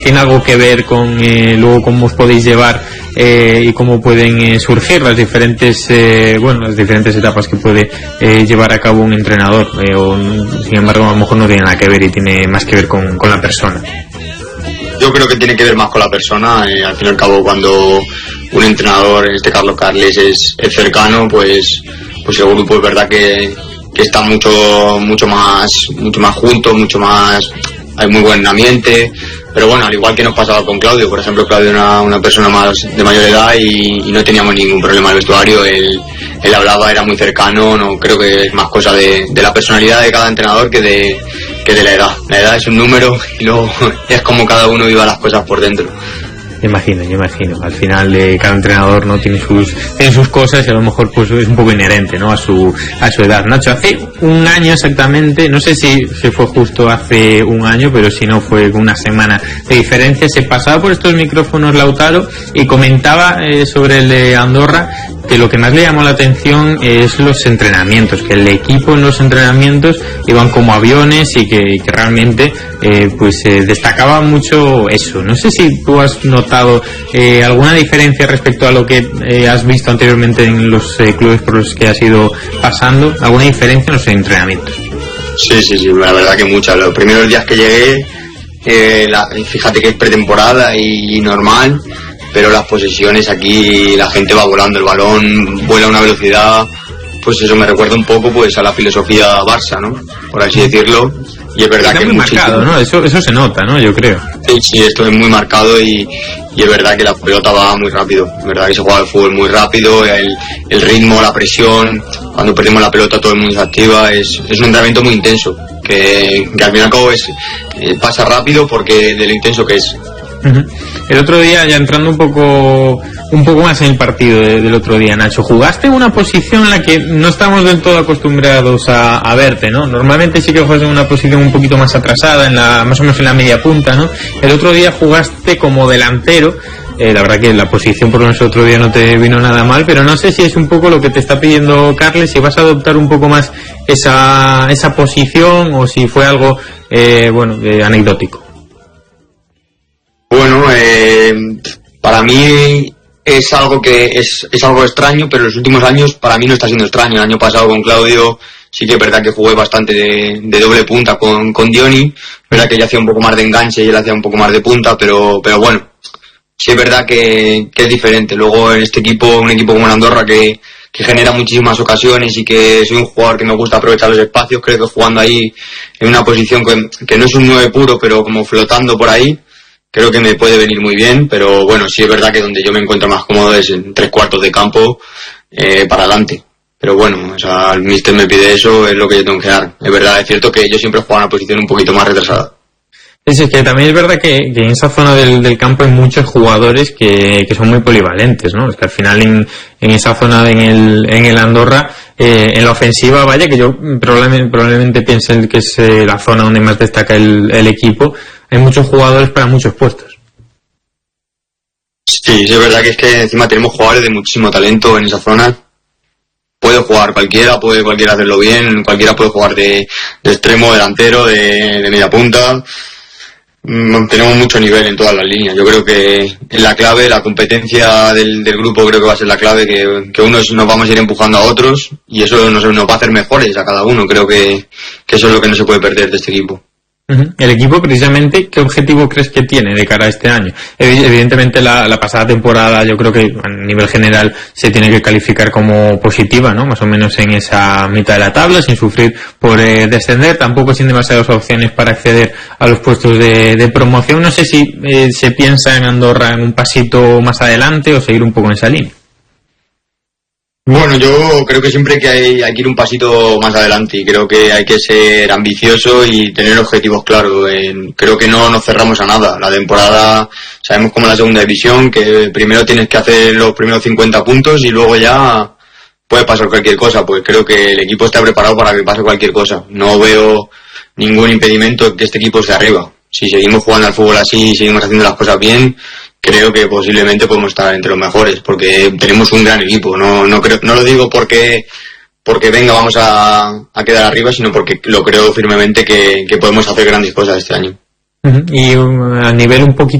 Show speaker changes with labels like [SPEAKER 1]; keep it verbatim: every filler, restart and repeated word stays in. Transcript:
[SPEAKER 1] tiene algo que ver con eh, luego cómo os podéis llevar eh, y cómo pueden eh, surgir las diferentes eh, bueno las diferentes etapas que puede eh, llevar a cabo un entrenador, eh, o sin embargo a lo mejor no tiene nada que ver y tiene más que ver con, con la persona?
[SPEAKER 2] Yo creo que tiene que ver más con la persona. Eh, al fin y al cabo, cuando un entrenador, en este Carlos Carles, es, es cercano, pues pues el grupo es verdad que, que está mucho mucho más mucho más juntos, mucho más, hay muy buen ambiente. Pero bueno, al igual que nos pasaba con Claudio, por ejemplo, Claudio era una, una persona más de mayor edad y, y no teníamos ningún problema en el vestuario. Él, él hablaba, era muy cercano. No creo que es más cosa de, de la personalidad de cada entrenador que de que de la edad. La edad es un número y luego es como cada uno viva las cosas por dentro.
[SPEAKER 1] Me imagino, yo imagino. Al final eh, cada entrenador no tiene sus tiene sus cosas y a lo mejor pues es un poco inherente, ¿no? A su a su edad. Nacho, hace un año exactamente, no sé si, si fue justo hace un año, pero si no fue una semana de diferencia, se pasaba por estos micrófonos Lautaro y comentaba eh, sobre el de Andorra que lo que más le llamó la atención es los entrenamientos, que el equipo en los entrenamientos iban como aviones y que, que realmente eh, pues eh, destacaba mucho eso. No sé si tú has notado eh, alguna diferencia respecto a lo que eh, has visto anteriormente en los eh, clubes por los que has ido pasando, alguna diferencia en los entrenamientos.
[SPEAKER 2] Sí, sí, sí, la verdad que mucha. Los primeros días que llegué, eh, la, fíjate que es pretemporada y, y normal, pero las posesiones aquí, la gente va volando, el balón vuela a una velocidad, pues eso me recuerda un poco pues a la filosofía Barça, ¿no? Por así decirlo. Y es verdad
[SPEAKER 1] está
[SPEAKER 2] que
[SPEAKER 1] muy
[SPEAKER 2] muchísimo...
[SPEAKER 1] marcado, ¿no? Eso, eso se nota, ¿no? Yo creo.
[SPEAKER 2] Sí, sí, esto es muy marcado y, y es verdad que la pelota va muy rápido. Es verdad que se juega el fútbol muy rápido, el, el ritmo, la presión, cuando perdemos la pelota todo el mundo se activa. Es, es un entrenamiento muy intenso, que, que al fin y al cabo es, eh, pasa rápido porque de lo intenso que es.
[SPEAKER 1] Uh-huh. El otro día, ya entrando un poco un poco más en el partido de, del otro día, Nacho, jugaste en una posición en la que no estamos del todo acostumbrados a, a verte, ¿no? Normalmente sí que juegas en una posición un poquito más atrasada, en la más o menos en la media punta, ¿no? El otro día jugaste como delantero. Eh, la verdad que la posición por lo menos el otro día no te vino nada mal, pero no sé si es un poco lo que te está pidiendo Carles, si vas a adoptar un poco más esa esa posición o si fue algo eh, bueno eh, anecdótico.
[SPEAKER 2] Bueno, eh, para mí es algo que es, es algo extraño, pero en los últimos años para mí no está siendo extraño. El año pasado con Claudio sí que es verdad que jugué bastante de, de doble punta con, con Diony, verdad que ella hacía un poco más de enganche y él hacía un poco más de punta, pero, pero bueno, sí es verdad que, que es diferente. Luego en este equipo, un equipo como el Andorra que, que genera muchísimas ocasiones y que soy un jugador que me gusta aprovechar los espacios, creo que jugando ahí en una posición que, que no es un nueve puro, pero como flotando por ahí, creo que me puede venir muy bien, pero bueno, sí es verdad que donde yo me encuentro más cómodo es en tres cuartos de campo eh, para adelante. Pero bueno, o sea, el míster me pide eso, es lo que yo tengo que dar. Es verdad, es cierto que yo siempre juego en una posición un poquito más retrasada.
[SPEAKER 1] Es que también es verdad que, que en esa zona del, del campo hay muchos jugadores que, que son muy polivalentes, ¿no? Es que al final en, en esa zona en el, en el Andorra, eh, en la ofensiva, vaya, que yo probablemente, probablemente piense que es eh, la zona donde más destaca el, el equipo, hay muchos jugadores para muchos puestos.
[SPEAKER 2] Sí, sí, es verdad que es que encima tenemos jugadores de muchísimo talento en esa zona. Puede jugar cualquiera, puede cualquiera hacerlo bien, cualquiera puede jugar de, de extremo, delantero, de, de media punta. Mm, tenemos mucho nivel en todas las líneas. Yo creo que es la clave, la competencia del, del grupo creo que va a ser la clave, que, que unos nos vamos a ir empujando a otros y eso nos, nos va a hacer mejores a cada uno. Creo que, que eso es lo que no se puede perder de este equipo.
[SPEAKER 1] El equipo, precisamente, ¿qué objetivo crees que tiene de cara a este año? Evidentemente la, la pasada temporada yo creo que a nivel general se tiene que calificar como positiva, ¿no? Más o menos en esa mitad de la tabla, sin sufrir por eh, descender, tampoco sin demasiadas opciones para acceder a los puestos de, de promoción. No sé si eh, se piensa en Andorra en un pasito más adelante o seguir un poco en esa línea.
[SPEAKER 2] Bueno, yo creo que siempre que hay, hay que ir un pasito más adelante y creo que hay que ser ambicioso y tener objetivos claros. Eh, creo que no nos cerramos a nada. La temporada, sabemos como la segunda división, que primero tienes que hacer los primeros cincuenta puntos y luego ya puede pasar cualquier cosa. Pues creo que el equipo está preparado para que pase cualquier cosa. No veo ningún impedimento en que este equipo esté arriba. Si seguimos jugando al fútbol así y seguimos haciendo las cosas bien, creo que posiblemente podemos estar entre los mejores, porque tenemos un gran equipo. No, no creo, no lo digo porque, porque venga, vamos a, a quedar arriba, sino porque lo creo firmemente que, que podemos hacer grandes cosas este año.
[SPEAKER 1] Uh-huh. Y um, a nivel un poquito